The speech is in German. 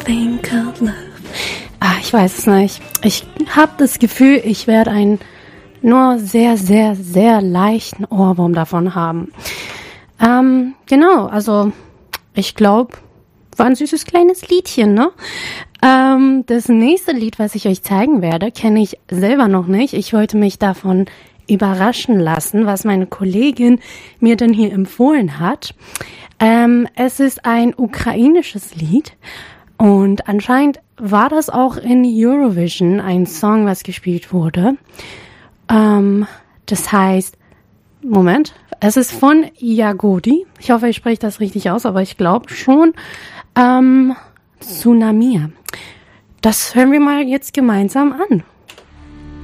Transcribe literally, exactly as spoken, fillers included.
thing called love. Ah, ich weiß es nicht. Ich habe das Gefühl, ich werde einen nur sehr, sehr, sehr leichten Ohrwurm davon haben. Ähm, genau, also ich glaube, war ein süßes kleines Liedchen, ne? Ähm, das nächste Lied, was ich euch zeigen werde, kenne ich selber noch nicht. Ich wollte mich davon überraschen lassen, was meine Kollegin mir denn hier empfohlen hat. Ähm, es ist ein ukrainisches Lied und anscheinend war das auch in Eurovision ein Song, was gespielt wurde. Ähm, das heißt, Moment, es ist von Jagodi. Ich hoffe, ich spreche das richtig aus, aber ich glaube schon. Ähm, Tsunami. Das hören wir mal jetzt gemeinsam an.